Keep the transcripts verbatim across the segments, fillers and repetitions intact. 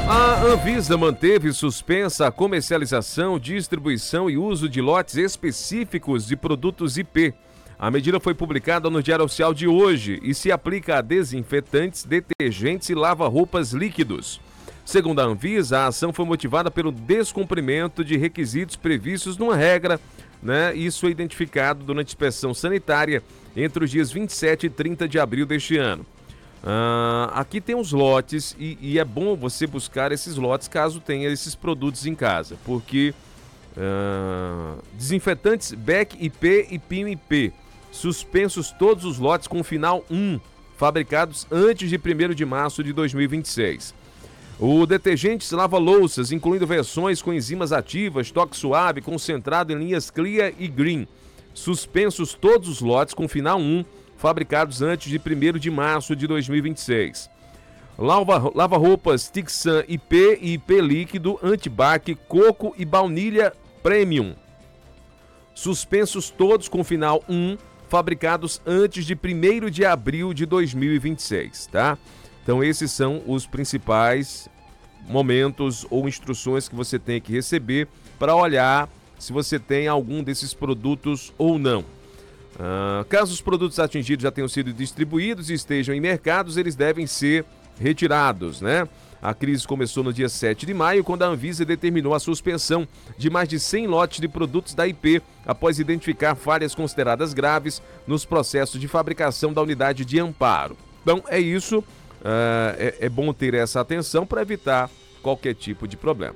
A Anvisa manteve suspensa a comercialização, distribuição e uso de lotes específicos de produtos I P. A medida foi publicada no Diário Oficial de hoje e se aplica a desinfetantes, detergentes e lava-roupas líquidos. Segundo a Anvisa, a ação foi motivada pelo descumprimento de requisitos previstos numa regra, né? Isso é identificado durante a inspeção sanitária entre os dias vinte e sete e trinta de abril deste ano. Ah, aqui tem os lotes e, e é bom você buscar esses lotes caso tenha esses produtos em casa, porque ah, desinfetantes B E C I P e P I M I P, suspensos todos os lotes com final um, fabricados antes de primeiro de março de dois mil e vinte e seis. O detergentes lava-louças, incluindo versões com enzimas ativas, toque suave, concentrado em linhas Clear e Green, suspensos todos os lotes com final um, fabricados antes de primeiro de março de dois mil e vinte e seis. Lava, lava-roupas Tixan I P e I P líquido, antibac, coco e baunilha premium, suspensos todos com final um, fabricados antes de primeiro de abril de dois mil e vinte e seis, tá? Então esses são os principais momentos ou instruções que você tem que receber para olhar se você tem algum desses produtos ou não. Uh, caso os produtos atingidos já tenham sido distribuídos e estejam em mercados, eles devem ser retirados, né? A crise começou no dia sete de maio, quando a Anvisa determinou a suspensão de mais de cem lotes de produtos da I P, após identificar falhas consideradas graves nos processos de fabricação da unidade de amparo. Então é isso, uh, é, é bom ter essa atenção para evitar qualquer tipo de problema.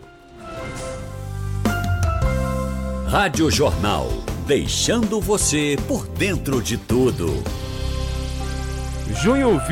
Rádio Jornal, deixando você por dentro de tudo. Junho